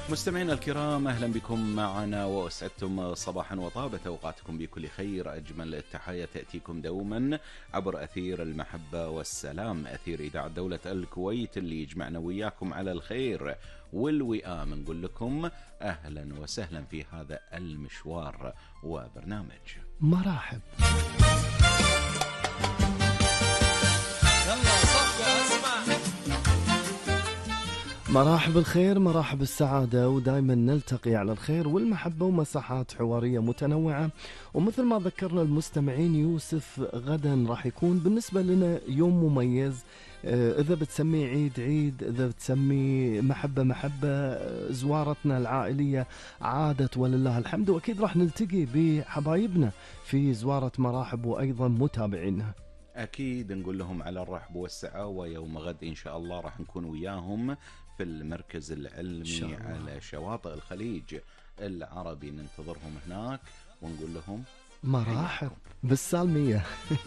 مستمعينا الكرام، أهلا بكم معنا وأسعدتم صباحا وطابت أوقاتكم بكل خير. أجمل التحايا تأتيكم دوما عبر أثير المحبة والسلام، أثير إذاعة دولة الكويت اللي يجمعنا وياكم على الخير والوئام. نقول لكم أهلا وسهلا في هذا المشوار وبرنامج مراحب. يلا صفقة اسمع. مراحب الخير، مراحب السعادة، ودائما نلتقي على الخير والمحبة ومساحات حوارية متنوعة. ومثل ما ذكرنا المستمعين يوسف، غدا راح يكون بالنسبة لنا يوم مميز. إذا بتسميه عيد عيد، إذا بتسميه محبة محبة، زوارتنا العائلية عادت ولله الحمد. وأكيد راح نلتقي بحبايبنا في زوارة مراحب وأيضا متابعينها. أكيد نقول لهم على الرحب والسعاوة. يوم غد إن شاء الله راح نكون وياهم في المركز العلمي على شواطئ الخليج العربي. ننتظرهم هناك ونقول لهم مراحب بالسالمية.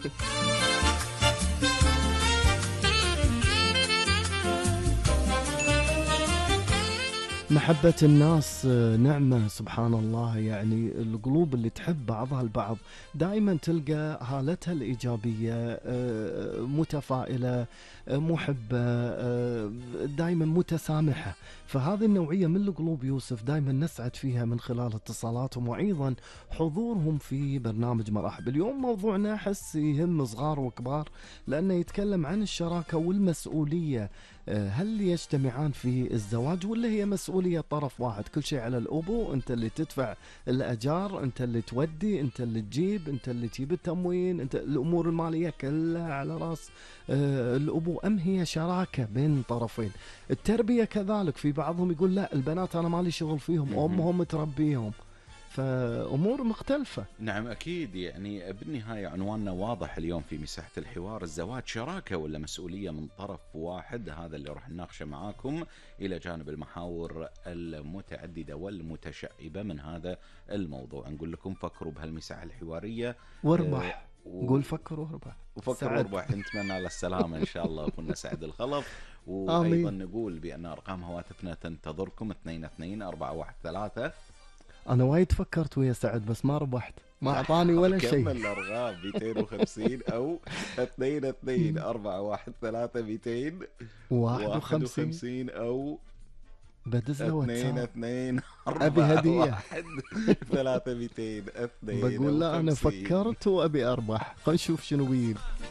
محبة الناس نعمة سبحان الله. يعني القلوب اللي تحب بعضها البعض دائما تلقى حالتها الإيجابية، متفائلة، محبة، دائما متسامحة. فهذه النوعية من القلوب يوسف دائما نسعد فيها من خلال اتصالاتهم وأيضا حضورهم في برنامج مراحب. اليوم موضوعنا أحس يهم صغار وكبار، لأنه يتكلم عن الشراكة والمسؤولية. هل يجتمعان في الزواج ولا هي مسؤولية طرف واحد؟ كل شيء على الأبو، أنت اللي تدفع الأجار، أنت اللي تودي، أنت اللي تجيب، أنت اللي تجيب التموين، أنت الأمور المالية كلها على رأس الأبو، أم هي شراكة بين طرفين؟ التربية كذلك، في بعضهم يقول لا البنات أنا مالي شغل فيهم، أمهم تربيهم، فأمور مختلفة. نعم أكيد. يعني بالنهاية عنواننا واضح اليوم في مساحة الحوار: الزواج شراكة ولا مسؤولية من طرف واحد؟ هذا اللي راح نناقشه معاكم إلى جانب المحاور المتعددة والمتشعبة من هذا الموضوع. نقول لكم فكروا بهالمساحة الحوارية واربح. قول فكر واربح. وفكر واربح. نتمنى على السلامة إن شاء الله وكنا سعد الخلف. وأيضا نقول بأن أرقام هواتفنا تنتظركم 22-413. أنا وايد فكرت ويا سعد بس ما ربحت، ما أعطاني ولا شيء. كمل الأرقام 250 أو 22-413-251 أو بدز له واتساب 2 أبي هدية 300 بقول لا أنا فكرت وأبي أربح. خلينا نشوف شنو بيجيب.